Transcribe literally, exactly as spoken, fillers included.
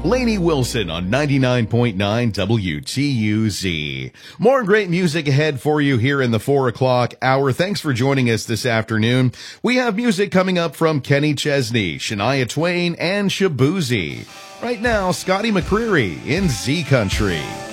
Lainey Wilson on ninety-nine point nine W T U Z. More great music ahead for you here in the four o'clock hour. Thanks for joining us this afternoon. We have music coming up from Kenny Chesney, Shania Twain, and Shabuzi. Right now, Scotty McCreery in Z Country.